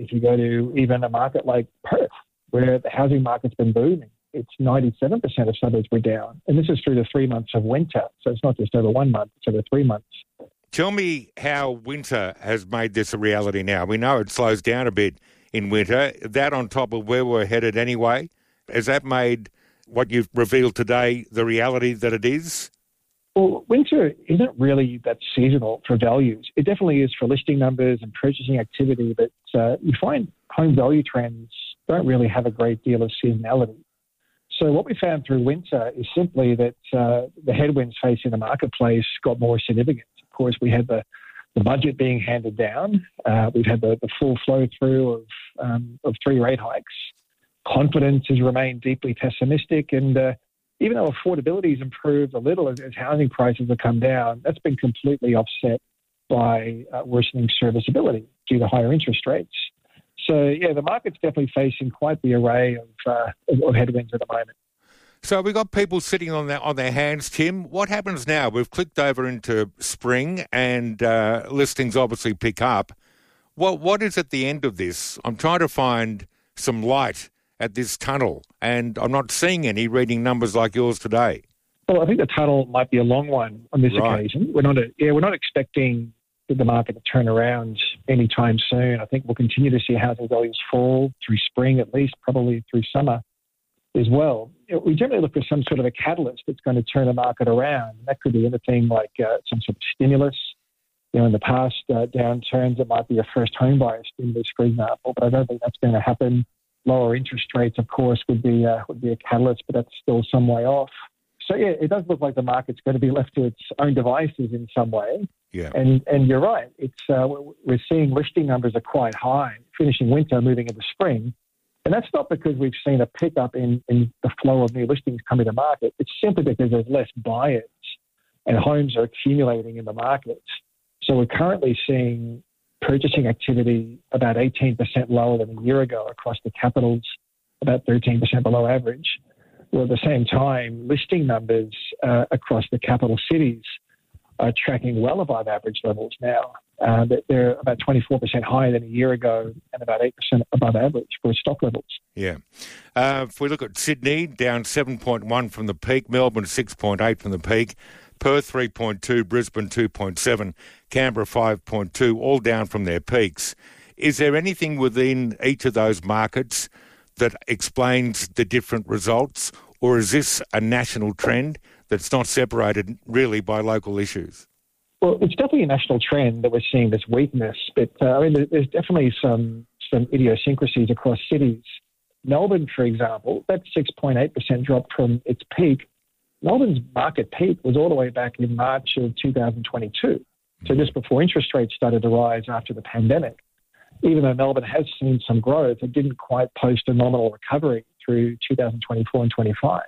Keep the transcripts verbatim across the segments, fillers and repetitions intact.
If you go to even a market like Perth, where the housing market's been booming, it's ninety-seven percent of suburbs were down. And this is through the three months of winter. So it's not just over one month, it's over three months. Tell me how winter has made this a reality now. We know it slows down a bit in winter. That on top of where we're headed anyway, has that made what you've revealed today the reality that it is? Well, winter isn't really that seasonal for values. It definitely is for listing numbers and purchasing activity, but uh, you find home value trends don't really have a great deal of seasonality. So what we found through winter is simply that uh, the headwinds facing the marketplace got more significant. Of course, we had the, the budget being handed down. Uh, we've had the, the full flow through of, um, of three rate hikes. Confidence has remained deeply pessimistic, and uh, even though affordability has improved a little as, as housing prices have come down, that's been completely offset by uh, worsening serviceability due to higher interest rates. So, yeah, the market's definitely facing quite the array of, uh, of headwinds at the moment. So we've got people sitting on their, on their hands, Tim. What happens now? We've clicked over into spring and uh, listings obviously pick up. What What is at the end of this? I'm trying to find some light at this tunnel, and I'm not seeing any reading numbers like yours today. Well, I think the tunnel might be a long one on this right. occasion. We're not, a, yeah, we're not expecting the market to turn around anytime soon. I think we'll continue to see housing values fall through spring, at least probably through summer as well. You know, we generally look for some sort of a catalyst that's going to turn the market around. That could be anything like uh, some sort of stimulus. You know, in the past uh, downturns, it might be a first home buyer stimulus, for example, but I don't think that's going to happen. Lower interest rates, of course, would be uh, would be a catalyst, but that's still some way off. So, yeah, it does look like the market's going to be left to its own devices in some way. Yeah. And and you're right. It's uh, we're seeing listing numbers are quite high, finishing winter, moving into spring. And that's not because we've seen a pickup in, in the flow of new listings coming to market. It's simply because there's less buyers and homes are accumulating in the market. So we're currently seeing purchasing activity about eighteen percent lower than a year ago across the capitals, about thirteen percent below average. Well, at the same time, listing numbers uh, across the capital cities are tracking well above average levels now. Uh, they're about twenty-four percent higher than a year ago and about eight percent above average for stock levels. Yeah. Uh, if we look at Sydney, down seven point one from the peak, Melbourne six point eight from the peak, Perth three point two, Brisbane two point seven, Canberra five point two, all down from their peaks. Is there anything within each of those markets that explains the different results, or is this a national trend that's not separated really by local issues? Well, it's definitely a national trend that we're seeing this weakness, but uh, I mean, there's definitely some some idiosyncrasies across cities. Melbourne, for example, that six point eight percent drop from its peak. Melbourne's market peak was all the way back in March of two thousand twenty-two, so just before interest rates started to rise after the pandemic. Even though Melbourne has seen some growth, it didn't quite post a nominal recovery through two thousand twenty-four and twenty-five.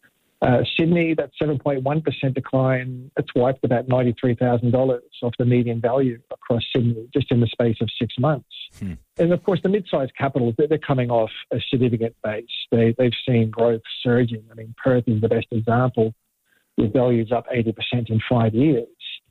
Uh, Sydney, that seven point one percent decline, that's wiped about ninety-three thousand dollars off the median value across Sydney just in the space of six months. Hmm. And, of course, the mid-sized capitals, they're coming off a significant base. They, they've seen growth surging. I mean, Perth is the best example, with values up eighty percent in five years.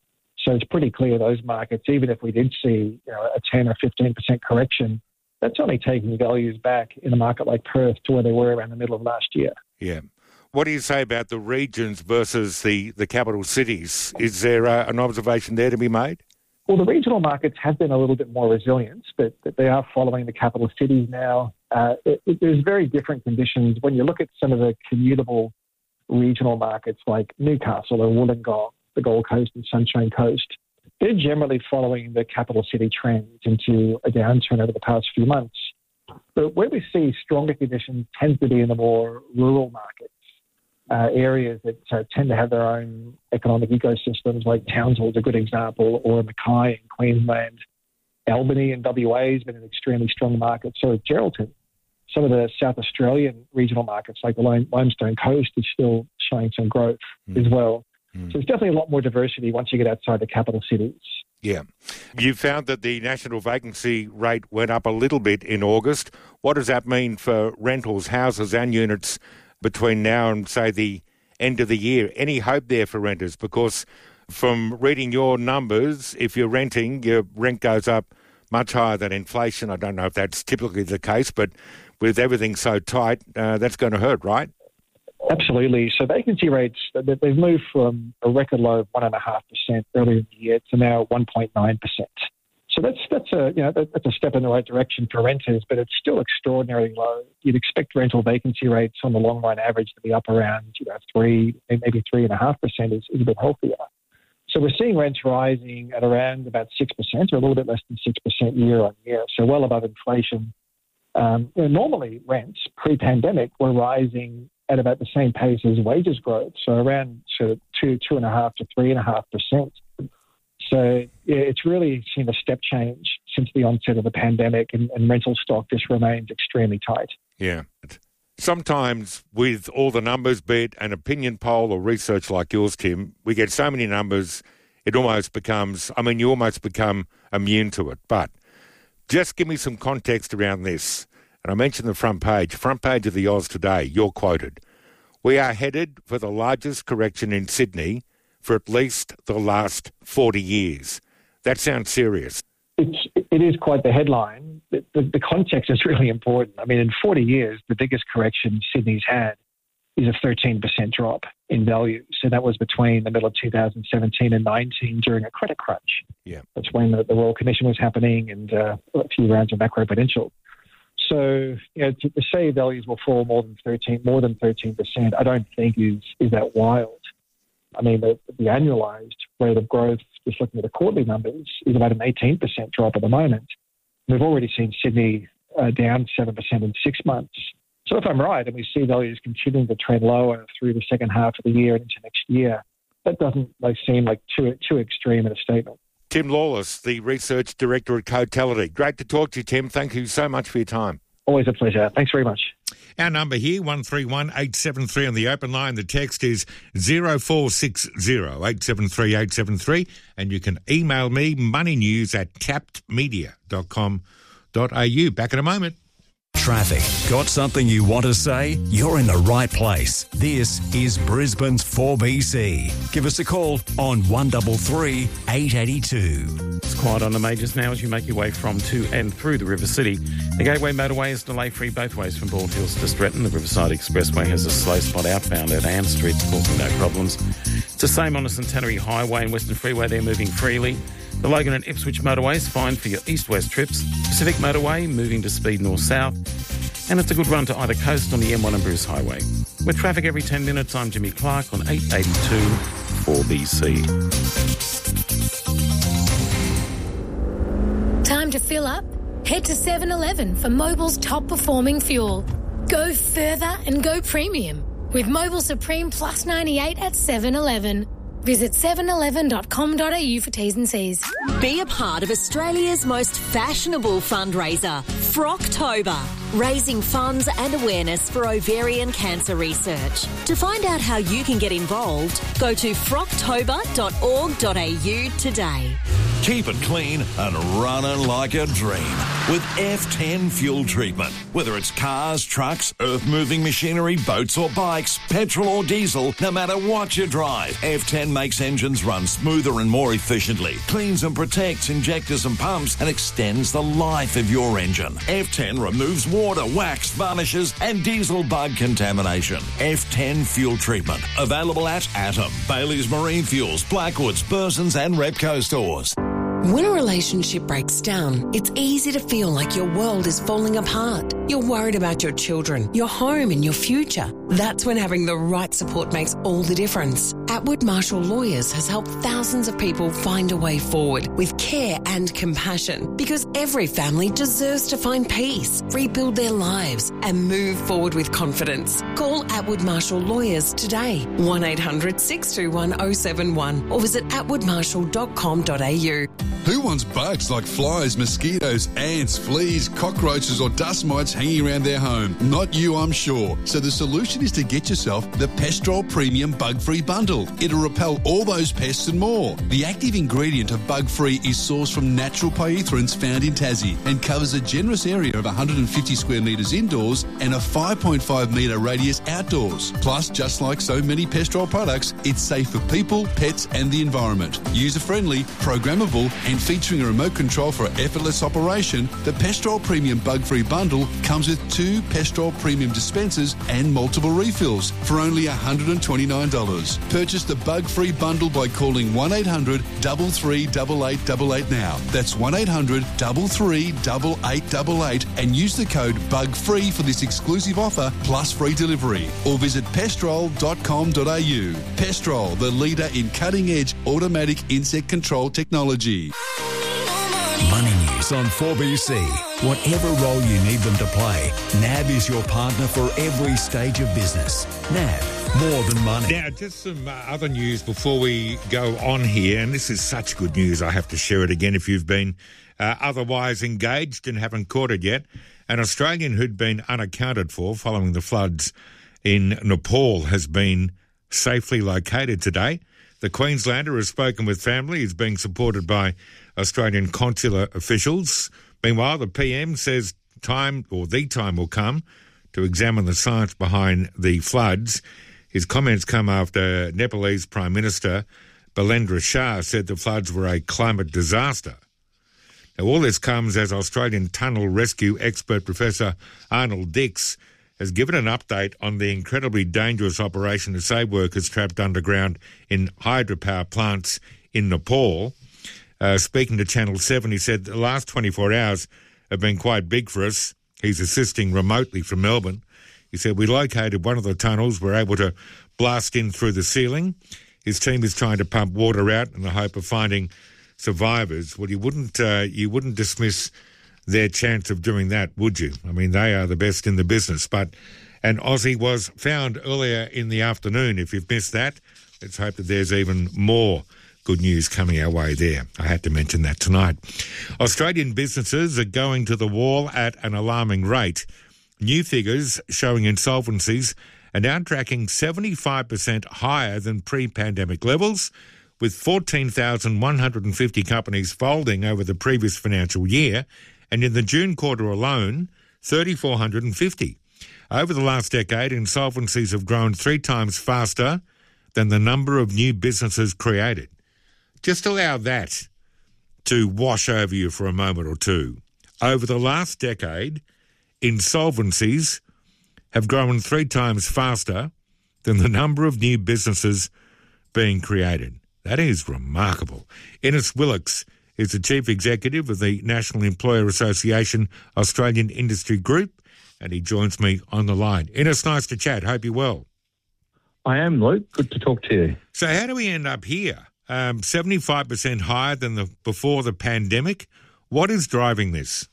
So it's pretty clear those markets, even if we did see you know, a ten or fifteen percent correction, that's only taking values back in a market like Perth to where they were around the middle of last year. Yeah. What do you say about the regions versus the, the capital cities? Is there uh, an observation there to be made? Well, the regional markets have been a little bit more resilient, but, but they are following the capital cities now. Uh, it, it, there's very different conditions. When you look at some of the commutable regional markets like Newcastle or Wollongong, the Gold Coast and Sunshine Coast, they're generally following the capital city trends into a downturn over the past few months. But where we see stronger conditions tends to be in the more rural markets. Uh, areas that uh, tend to have their own economic ecosystems, like Townsville is a good example, or Mackay in Queensland. Albany in W A has been an extremely strong market, so is Geraldton. Some of the South Australian regional markets, like the Limestone Coast, is still showing some growth mm. as well. Mm. So there's definitely a lot more diversity once you get outside the capital cities. Yeah. You found that the national vacancy rate went up a little bit in August. What does that mean for rentals, houses and units between now and, say, the end of the year? Any hope there for renters? Because from reading your numbers, if you're renting, your rent goes up much higher than inflation. I don't know if that's typically the case, but with everything so tight, uh, that's going to hurt, right? Absolutely. So vacancy rates, they've moved from a record low of one point five percent earlier in the year to now one point nine percent. So that's that's a you know that's a step in the right direction for renters, but it's still extraordinarily low. You'd expect rental vacancy rates on the long run average to be up around you know three, maybe three and a half percent is, is a bit healthier. So we're seeing rents rising at around about six percent, or a little bit less than six percent year on year. So well above inflation. Um, you know, normally rents pre-pandemic were rising at about the same pace as wages growth, so around sort of two, two and a half to three and a half percent. So yeah, it's really seen a step change since the onset of the pandemic, and, and rental stock just remains extremely tight. Yeah. Sometimes with all the numbers, be it an opinion poll or research like yours, Tim, we get so many numbers, it almost becomes, I mean, you almost become immune to it. But just give me some context around this. And I mentioned the front page, front page of the Oz Today, you're quoted. We are headed for the largest correction in Sydney for at least the last forty years. That sounds serious. It's, it is quite the headline. The, the, the context is really important. I mean, in forty years, the biggest correction Sydney's had is a thirteen percent drop in value. So that was between the middle of two thousand seventeen and nineteen during a credit crunch. Yeah, that's when the, the Royal Commission was happening and uh, a few rounds of macroprudential. So, you know, to, to say values will fall more than thirteen, more than thirteen percent, I don't think is is that wild. I mean, the, the annualised rate of growth, just looking at the quarterly numbers, is about an eighteen percent drop at the moment. We've already seen Sydney uh, down seven percent in six months. So if I'm right, and we see values continuing to trend lower through the second half of the year and into next year, that doesn't like, seem like too too extreme in a statement. Tim Lawless, the Research Director at Cotality. Great to talk to you, Tim. Thank you so much for your time. Always a pleasure. Thanks very much. Our number here, one three one eight seven three on the open line. The text is zero four six zero eight seven three eight seven three. And you can email me, moneynews at tapped media dot com dot a u. Back in a moment. Traffic. Got something you want to say? You're in the right place. This is Brisbane's four B C. Give us a call on one three three, eight eight two. It's quiet on the majors now as you make your way from, to and through the River City. The Gateway motorway is delay-free both ways from Bald Hills to Stretton. The Riverside Expressway has a slow spot outbound at Ann Street, causing no problems. It's the same on the Centenary Highway and Western Freeway. They're moving freely. The Logan and Ipswich motorway is fine for your east-west trips. Pacific motorway moving to speed north-south. And it's a good run to either coast on the M one and Bruce Highway. With traffic every ten minutes, I'm Jimmy Clark on eight eighty-two four B C. Time to fill up? Head to seven eleven for Mobil's top-performing fuel. Go further and go premium with Mobil Supreme Plus ninety-eight at seven eleven. Visit seven eleven dot com dot a u for T's and C's. Be a part of Australia's most fashionable fundraiser, Frocktober, raising funds and awareness for ovarian cancer research. To find out how you can get involved, go to frocktober dot org dot a u today. Keep it clean and running like a dream with F ten fuel treatment. Whether it's cars, trucks, earth-moving machinery, boats or bikes, petrol or diesel, no matter what you drive, F ten makes engines run smoother and more efficiently, cleans and protects injectors and pumps, and extends the life of your engine. F ten removes water, wax, varnishes and diesel bug contamination. F ten fuel treatment. Available at Atom, Bailey's Marine Fuels, Blackwoods, Burson's and Repco stores. When a relationship breaks down, it's easy to feel like your world is falling apart. You're worried about your children, your home and your future. That's when having the right support makes all the difference. Atwood Marshall Lawyers has helped thousands of people find a way forward with care and compassion, because every family deserves to find peace, rebuild their lives and move forward with confidence. Call Atwood Marshall Lawyers today, one eight hundred six two one oh seven one, or visit atwood marshall dot com dot a u. Who wants bugs like flies, mosquitoes, ants, fleas, cockroaches or dust mites hanging around their home? Not you, I'm sure. So the solution is to get yourself the Pestrol Premium Bug-Free Bundle. It'll repel all those pests and more. The active ingredient of Bug-Free is sourced from natural pyethrins found in Tassie and covers a generous area of one hundred fifty square metres indoors and a five point five metre radius outdoors. Plus, just like so many Pestrol products, it's safe for people, pets and the environment. User-friendly, programmable And featuring a remote control for effortless operation, the Pestrol Premium Bug-Free Bundle comes with two Pestrol Premium dispensers and multiple refills for only one hundred twenty-nine dollars. Purchase the Bug-Free Bundle by calling one eight hundred, three three eight eight eight eight now. That's one eight hundred, three three eight eight eight eight and use the code BUGFREE for this exclusive offer plus free delivery. Or visit pestrol dot com dot a u. Pestrol, the leader in cutting-edge automatic insect control technology. Money News on four B C. Whatever role you need them to play, N A B is your partner for every stage of business. N A B, more than money. Now, just some uh, other news before we go on here, and this is such good news, I have to share it again if you've been uh, otherwise engaged and haven't caught it yet. An Australian who'd been unaccounted for following the floods in Nepal has been safely located today. The Queenslander has spoken with family. He's being supported by Australian consular officials. Meanwhile, the P M says time, or the time will come, to examine the science behind the floods. His comments come after Nepalese Prime Minister Balendra Shah said the floods were a climate disaster. Now, all this comes as Australian tunnel rescue expert Professor Arnold Dix has given an update on the incredibly dangerous operation to save workers trapped underground in hydropower plants in Nepal. Uh, speaking to Channel seven, he said the last twenty-four hours have been quite big for us. He's assisting remotely from Melbourne. He said, we located one of the tunnels. We're able to blast in through the ceiling. His team is trying to pump water out in the hope of finding survivors. Well, you wouldn't, uh, you wouldn't dismiss their chance of doing that, would you? I mean, they are the best in the business. But an Aussie was found earlier in the afternoon. If you've missed that, let's hope that there's even more good news coming our way there. I had to mention that tonight. Australian businesses are going to the wall at an alarming rate. New figures showing insolvencies are now tracking seventy-five percent higher than pre-pandemic levels, with fourteen thousand one hundred fifty companies folding over the previous financial year, and in the June quarter alone, three thousand four hundred fifty. Over the last decade, insolvencies have grown three times faster than the number of new businesses created. Just allow that to wash over you for a moment or two. Over the last decade, insolvencies have grown three times faster than the number of new businesses being created. That is remarkable. Innes Willocks is the Chief Executive of the National Employer Association Australian Industry Group, and he joins me on the line. Innes, nice to chat. Hope you're well. I am, Luke. Good to talk to you. So how do we end up here? Um, seventy-five percent higher than the before the pandemic. What is driving this?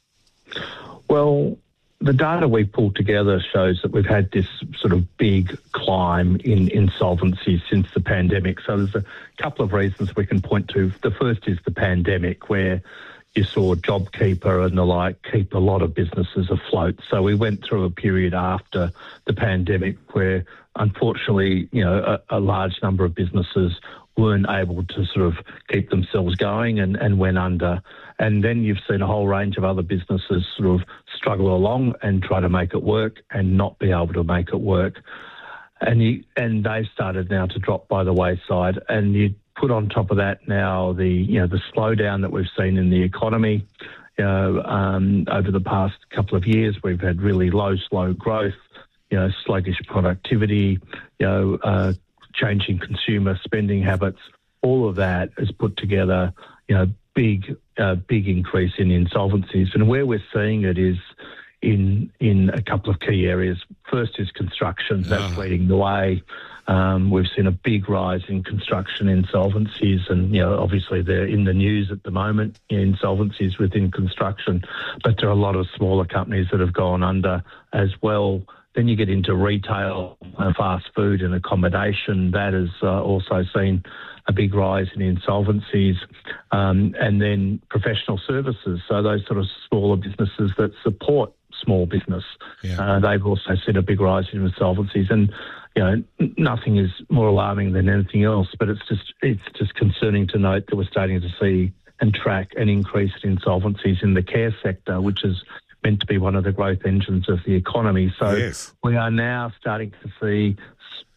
Well, the data we pulled together shows that we've had this sort of big climb in insolvencies since the pandemic. So there's a couple of reasons we can point to. The first is the pandemic, where you saw JobKeeper and the like keep a lot of businesses afloat. So we went through a period after the pandemic where, unfortunately, you know, a, a large number of businesses weren't able to sort of keep themselves going and, and went under. And then you've seen a whole range of other businesses sort of struggle along and try to make it work and not be able to make it work. And you, and they've started now to drop by the wayside. And you put on top of that now the, you know, the slowdown that we've seen in the economy. You know, um, over the past couple of years, we've had really low, slow growth, you know, sluggish productivity, you know, uh, changing consumer spending habits. All of that has put together, you know, big, uh, big increase in insolvencies. And where we're seeing it is in in a couple of key areas. First is construction. That's oh. leading the way. Um, we've seen a big rise in construction insolvencies, and you know, obviously they're in the news at the moment, insolvencies within construction. But there are a lot of smaller companies that have gone under as well. Then you get into retail, uh, fast food and accommodation. That has uh, also seen a big rise in insolvencies. Um, and then professional services, so those sort of smaller businesses that support small business, yeah. uh, they've also seen a big rise in insolvencies. And, you know, n- nothing is more alarming than anything else, but it's just it's just concerning to note that we're starting to see and track an increase in insolvencies in the care sector, which is meant to be one of the growth engines of the economy. So yes. we are now starting to see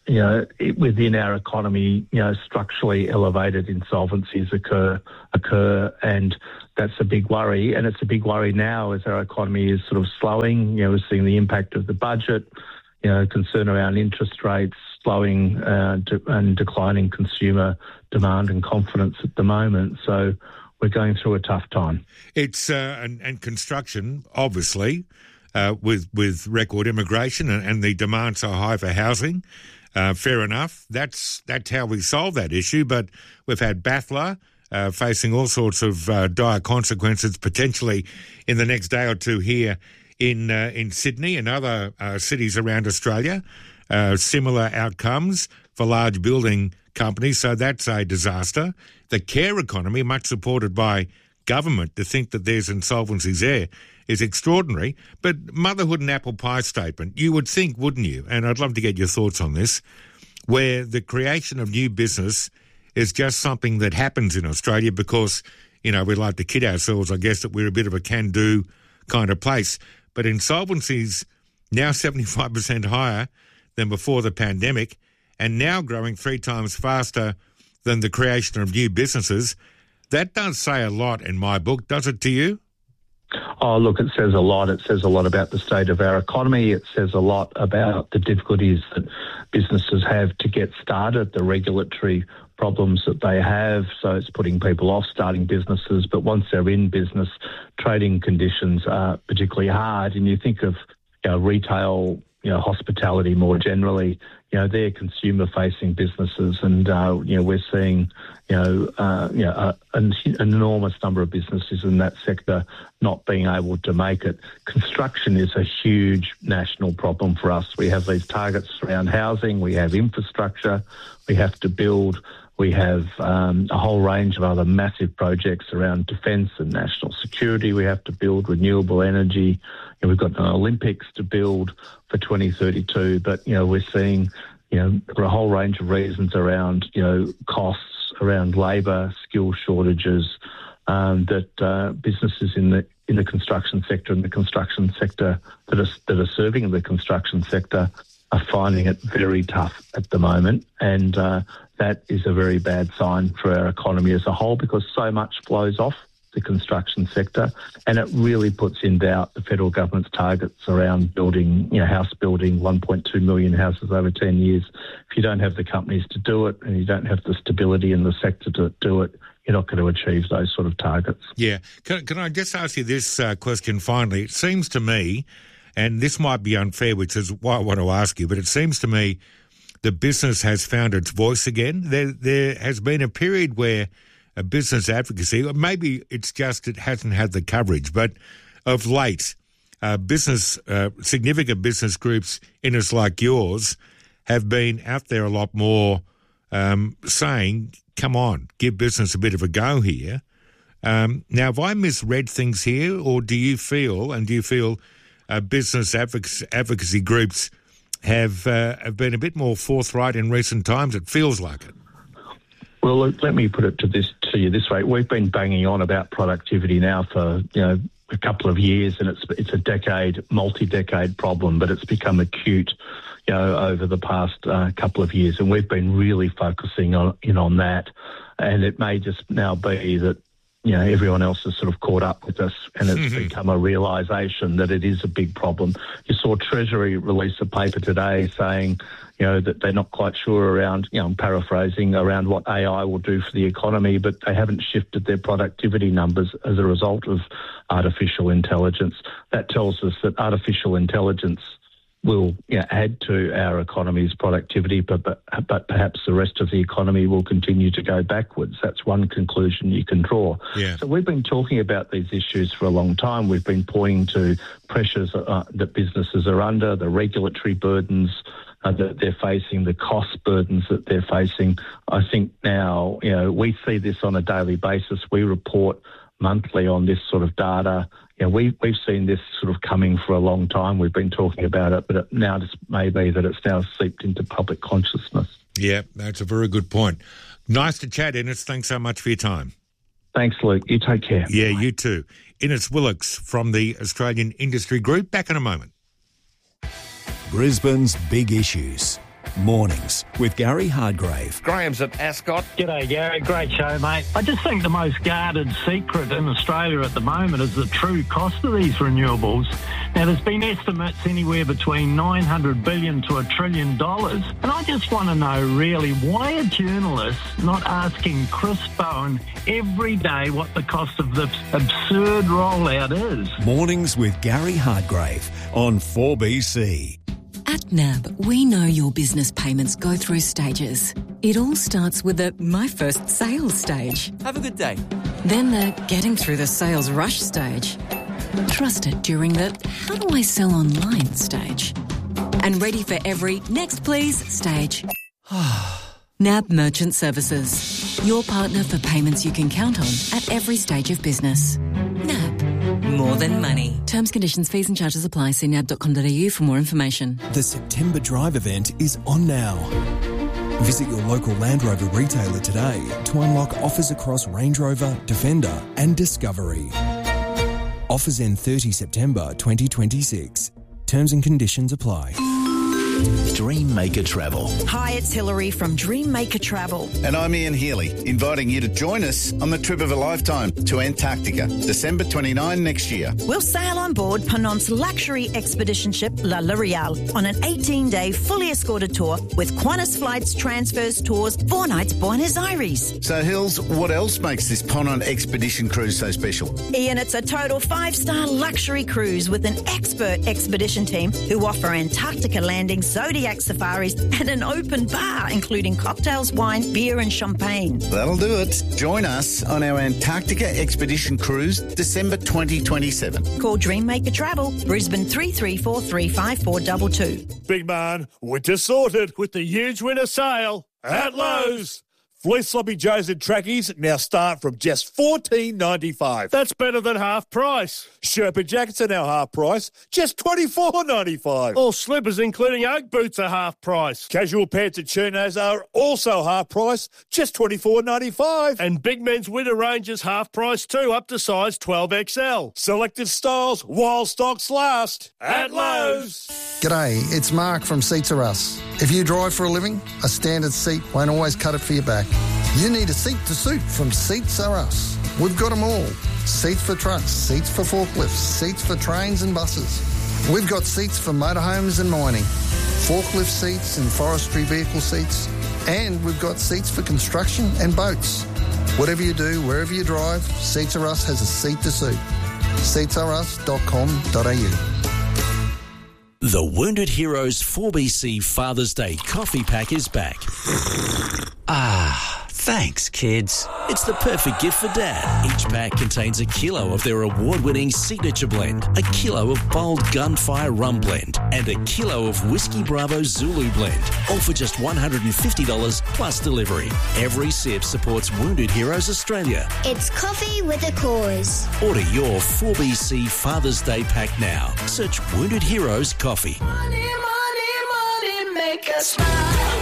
you know, it, within our economy, you know, structurally elevated insolvencies occur, occur, and that's a big worry. And it's a big worry now as our economy is sort of slowing. You know, we're seeing the impact of the budget, you know, concern around interest rates, slowing uh, de- and declining consumer demand and confidence at the moment. So we're going through a tough time. It's uh, and, and construction, obviously, uh, with with record immigration and, and the demand so high for housing. Uh, fair enough. That's that's how we solve that issue. But we've had Bathla uh, facing all sorts of uh, dire consequences potentially in the next day or two here in uh, in Sydney and other uh, cities around Australia. Uh, similar outcomes for large building companies. So that's a disaster. The care economy, much supported by government, to think that there's insolvencies there is extraordinary. But motherhood and apple pie statement, you would think, wouldn't you? And I'd love to get your thoughts on this, where the creation of new business is just something that happens in Australia because, you know, we like to kid ourselves, I guess, that we're a bit of a can-do kind of place. But insolvencies now seventy-five percent higher than before the pandemic and now growing three times faster than the creation of new businesses. That does say a lot in my book, does it to you? Oh, look, it says a lot. It says a lot about the state of our economy. It says a lot about the difficulties that businesses have to get started, the regulatory problems that they have. So it's putting people off starting businesses. But once they're in business, trading conditions are particularly hard. And you think of, you know, retail, you know, hospitality more generally, you know, they're consumer-facing businesses, and uh, you know, we're seeing, you know, uh, you know, uh, an, an enormous number of businesses in that sector not being able to make it. Construction is a huge national problem for us. We have these targets around housing, we have infrastructure, we have to build. We have um, a whole range of other massive projects around defence and national security. We have to build renewable energy. You know, we've got an Olympics to build for twenty thirty-two. But, you know, we're seeing, you know, for a whole range of reasons around, you know, costs, around labour, skill shortages, um, that uh, businesses in the in the construction sector and the construction sector that are, that are serving the construction sector are finding it very tough at the moment. And uh, that is a very bad sign for our economy as a whole, because so much flows off the construction sector, and it really puts in doubt the federal government's targets around building, you know, house building, one point two million houses over ten years. If you don't have the companies to do it and you don't have the stability in the sector to do it, you're not going to achieve those sort of targets. Yeah. Can, can I just ask you this uh, question finally? It seems to me, and this might be unfair, which is why I want to ask you, but it seems to me the business has found its voice again. There, there has been a period where a business advocacy, or maybe it's just it hasn't had the coverage, but of late, uh, business, uh, significant business groups in us like yours have been out there a lot more um, saying, come on, give business a bit of a go here. Um, now, have I misread things here, or do you feel, and do you feel uh, business advocacy, advocacy groups have uh, have been a bit more forthright in recent times? It feels like it. Well, look, let me put it to this to you this way. We've been banging on about productivity now for, you know, a couple of years, and it's it's a decade, multi-decade problem, but it's become acute, you know, over the past uh, couple of years, and we've been really focusing on in on that. And it may just now be that, you know, everyone else has sort of caught up with us, and it's mm-hmm. become a realisation that it is a big problem. You saw Treasury release a paper today saying, you know, that they're not quite sure around, you know, I'm paraphrasing, around what A I will do for the economy, but they haven't shifted their productivity numbers as a result of artificial intelligence. That tells us that artificial intelligence will, you know, add to our economy's productivity, but, but but perhaps the rest of the economy will continue to go backwards. That's one conclusion you can draw. Yeah. So we've been talking about these issues for a long time. We've been pointing to pressures uh, that businesses are under, the regulatory burdens uh, that they're facing, the cost burdens that they're facing. I think now, you know, we see this on a daily basis. We report monthly on this sort of data. You know, we, we've seen this sort of coming for a long time. We've been talking about it, but it now just may be that it's now seeped into public consciousness. Yeah, that's a very good point. Nice to chat, Innes. Thanks so much for your time. Thanks, Luke. You take care. Yeah, you too. Innes Willox from the Australian Industry Group. Back in a moment. Brisbane's big issues. Mornings with Gary Hardgrave. Graham's at Ascot. G'day, Gary. Great show, mate. I just think the most guarded secret in Australia at the moment is the true cost of these renewables. Now, there's been estimates anywhere between nine hundred billion dollars to a trillion dollars. And I just want to know, really, why are journalists not asking Chris Bowen every day what the cost of this absurd rollout is? Mornings with Gary Hardgrave on four B C. At N A B, we know your business payments go through stages. It all starts with the My First Sales stage. Have a good day. Then the Getting Through the Sales Rush stage. Trusted during the How do I sell online stage. And ready for every Next Please stage. N A B Merchant Services. Your partner for payments you can count on at every stage of business. N A B. More than money. Terms, conditions, fees and charges apply. See nab dot com dot a u for more information. The September Drive event is on now. Visit your local Land Rover retailer today to unlock offers across Range Rover, Defender and Discovery. Offers end thirtieth September twenty twenty-six. Terms and conditions apply. Dream Maker Travel. Hi, it's Hilary from Dream Maker Travel. And I'm Ian Healy, inviting you to join us on the trip of a lifetime to Antarctica, December twenty-ninth next year. We'll sail on board Ponant's luxury expedition ship La L'Oreal on an eighteen-day fully escorted tour with Qantas flights, transfers, tours, four nights Buenos Aires. So, Hills, what else makes this Ponant expedition cruise so special? Ian, it's a total five-star luxury cruise with an expert expedition team who offer Antarctica landings, Zodiac safaris and an open bar including cocktails, wine, beer and champagne. That'll do it. Join us on our Antarctica expedition cruise December twenty twenty-seven. Call Dream Maker Travel, Brisbane three three four three five four two two. Big man, winter sorted with the huge winter sale at Lowe's. Fleece Sloppy Joes and trackies now start from just fourteen ninety-five. That's better than half price. Sherpa jackets are now half price, just twenty-four ninety-five. All slippers, including Oak boots, are half price. Casual pants and chinos are also half price, just twenty-four ninety-five. And big men's winter range is half price too, up to size twelve X L. Selected styles while stocks last at Lowe's. G'day, it's Mark from Seats Are Us. If you drive for a living, a standard seat won't always cut it for your back. You need a seat to suit from Seats Are Us. We've got them all. Seats for trucks, seats for forklifts, seats for trains and buses. We've got seats for motorhomes and mining, forklift seats and forestry vehicle seats, and we've got seats for construction and boats. Whatever you do, wherever you drive, Seats Are Us has a seat to suit. seats are us dot com dot a u. The Wounded Heroes four B C Father's Day coffee pack is back. Ah, thanks, kids. It's the perfect gift for Dad. Each pack contains a kilo of their award-winning signature blend, a kilo of bold Gunfire Rum Blend, and a kilo of Whiskey Bravo Zulu Blend, all for just one hundred fifty dollars plus delivery. Every sip supports Wounded Heroes Australia. It's coffee with a cause. Order your four B C Father's Day pack now. Search Wounded Heroes Coffee. Money, money, money, make us smile.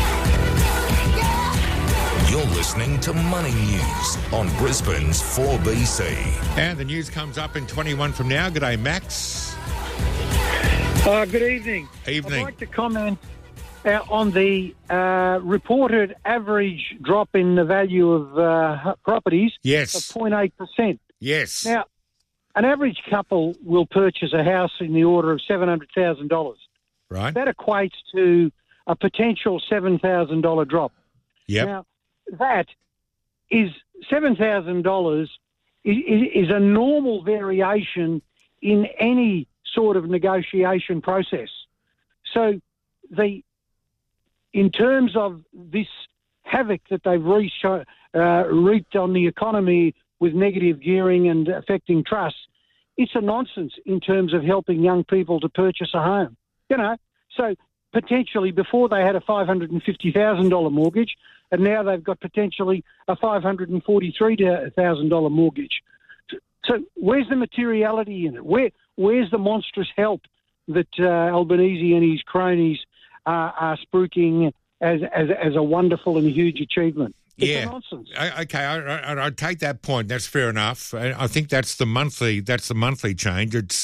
You're listening to Money News on Brisbane's four B C. And the news comes up in twenty-one from now. G'day, Max. Uh, good evening. Evening. I'd like to comment uh, on the uh, reported average drop in the value of uh, properties yes. of zero point eight percent. Yes. Now, an average couple will purchase a house in the order of seven hundred thousand dollars. Right. That equates to a potential seven thousand dollars drop. Yep. Now, that is seven thousand dollars is, is a normal variation in any sort of negotiation process. So the in terms of this havoc that they've reached, uh, reaped on the economy with negative gearing and affecting trust, it's a nonsense in terms of helping young people to purchase a home. You know, so potentially before they had a five hundred fifty thousand dollars mortgage, and now they've got potentially a five hundred forty-three thousand dollars mortgage. So where's the materiality in it? Where Where's the monstrous help that uh, Albanese and his cronies are, are spruiking as, as as a wonderful and huge achievement? It's yeah. a nonsense. I, okay, I, I, I take that point. That's fair enough. I, I think that's the monthly. That's the monthly change. It's.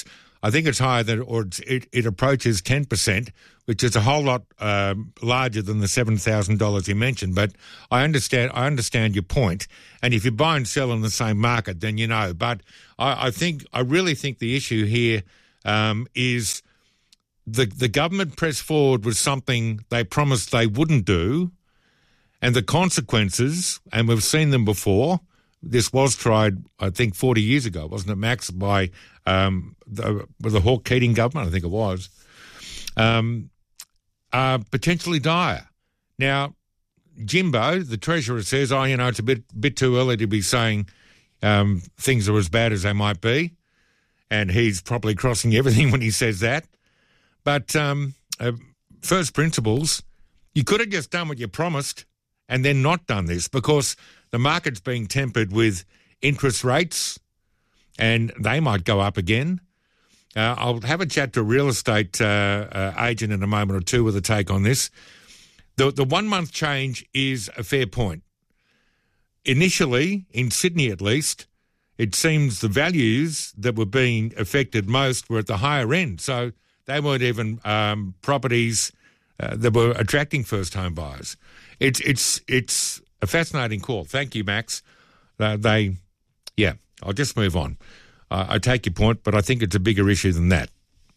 I think it's higher than, or it's, it, it approaches ten percent, which is a whole lot um, larger than the seven thousand dollars you mentioned. But I understand I understand your point. And if you buy and sell in the same market, then you know. But I, I think I really think the issue here um, is the the government pressed forward with something they promised they wouldn't do, and the consequences, and we've seen them before. This was tried, I think, forty years ago, wasn't it, Max, by um, the, the Hawke Keating government, I think it was, um, are potentially dire. Now, Jimbo, the Treasurer, says, oh, you know, it's a bit bit too early to be saying um, things are as bad as they might be, and he's probably crossing everything when he says that. But um, uh, first principles, you could have just done what you promised and then not done this, because the market's being tempered with interest rates, and they might go up again. Uh, I'll have a chat to a real estate uh, uh, agent in a moment or two with a take on this. The, the one-month change is a fair point. Initially, in Sydney at least, it seems the values that were being affected most were at the higher end. So they weren't even um, properties uh, that were attracting first-home buyers. It's it's it's a fascinating call. Thank you, Max. Uh, they, yeah, I'll just move on. Uh, I take your point, but I think it's a bigger issue than that.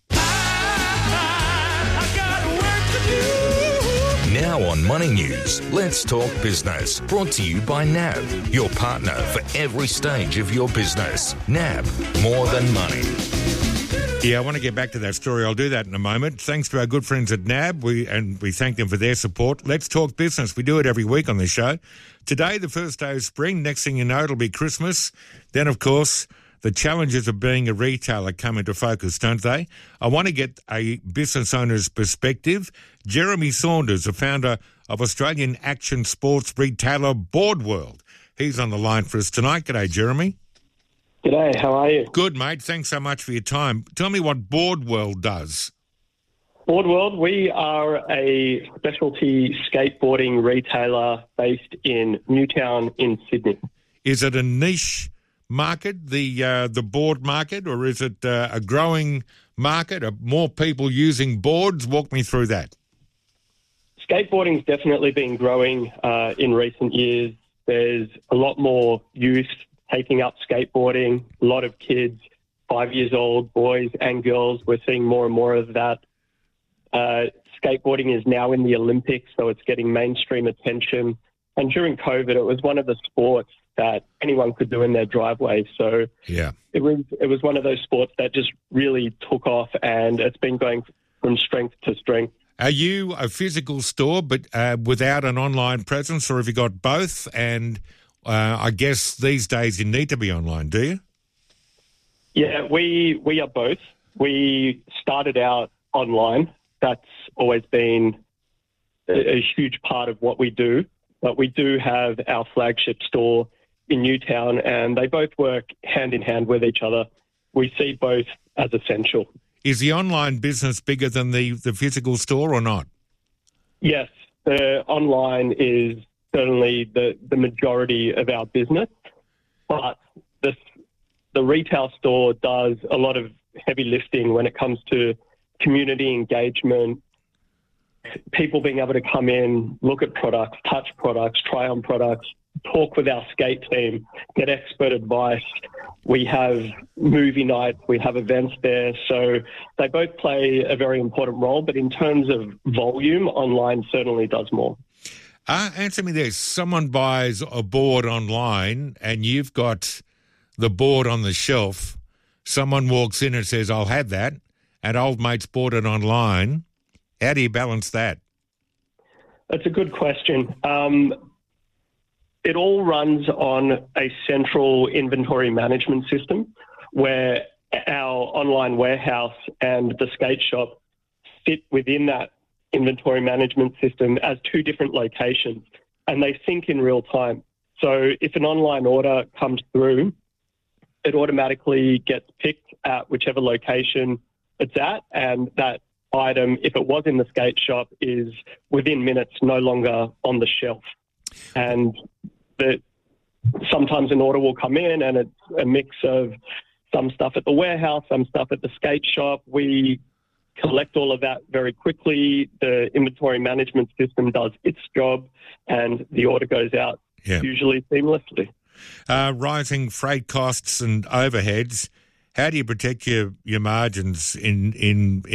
Now on Money News, let's talk business. Brought to you by N A B, your partner for every stage of your business. N A B, more than money. Yeah, I want to get back to that story. I'll do that in a moment. Thanks to our good friends at N A B, we, and we thank them for their support. Let's talk business. We do it every week on this show. Today, the first day of spring. Next thing you know, it'll be Christmas. Then, of course, the challenges of being a retailer come into focus, don't they? I want to get a business owner's perspective. Jeremy Saunders, the founder of Australian action sports retailer Boardworld. He's on the line for us tonight. G'day, Jeremy. G'day, how are you? Good, mate. Thanks so much for your time. Tell me what Boardworld does. Boardworld, we are a specialty skateboarding retailer based in Newtown in Sydney. Is it a niche market, the uh, the board market, or is it uh, a growing market? Are more people using boards? Walk me through that. Skateboarding's definitely been growing uh, in recent years. There's a lot more youth taking up skateboarding, a lot of kids, five years old, boys and girls. We're seeing more and more of that. Uh, skateboarding is now in the Olympics, so it's getting mainstream attention. And during COVID, it was one of the sports that anyone could do in their driveway. So yeah, it was it was one of those sports that just really took off, and it's been going from strength to strength. Are you a physical store but uh, without an online presence, or have you got both? And uh, I guess these days you need to be online, do you? Yeah, we we are both. We started out online. That's always been a, a huge part of what we do. But we do have our flagship store in Newtown, and they both work hand in hand with each other. We see both as essential. Is the online business bigger than the, the physical store or not? Yes, the online is certainly the, the majority of our business, but the, the retail store does a lot of heavy lifting when it comes to community engagement, people being able to come in, look at products, touch products, try on products, talk with our skate team, get expert advice. We have movie nights, we have events there. So they both play a very important role, but in terms of volume, online certainly does more. Uh, answer me this. Someone buys a board online and you've got the board on the shelf. Someone walks in and says, I'll have that, and old mate's bought it online. How do you balance that? That's a good question. Um, it all runs on a central inventory management system where our online warehouse and the skate shop sit within that inventory management system as two different locations, and they sync in real time. So if an online order comes through, it automatically gets picked at whichever location it's at, and that item, if it was in the skate shop, is within minutes no longer on the shelf. And the, sometimes an order will come in and it's a mix of some stuff at the warehouse, some stuff at the skate shop. We collect all of that very quickly. The inventory management system does its job, and the order goes out Yeah. usually seamlessly. Uh, rising freight costs and overheads. How do you protect your, your margins in, in, in